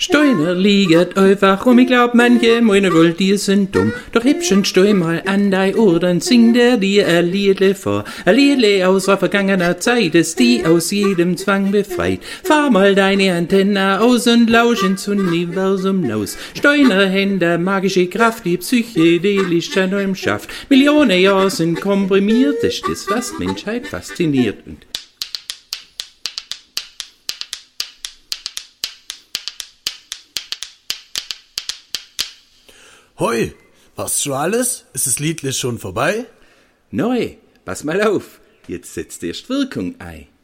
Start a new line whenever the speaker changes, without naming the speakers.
Steiner liegt einfach rum, ich glaub, manche meine Gold, die sind dumm. Doch hübschen steu mal an dei Ohr, dann singt dir ein Liedle vor. Ein Liedle aus vergangener Zeit, ist die aus jedem Zwang befreit. Fahr mal deine Antenne aus und lausch ins Universum los. Steiner Hände, magische Kraft, die psychedelisch neuem schafft. Millionen Jahre sind komprimiert, das ist das, was Menschheit fasziniert. Und
Hoi, passt schon alles? Ist das Liedle schon vorbei?
neu, pass mal auf, jetzt setzt erst Wirkung ein.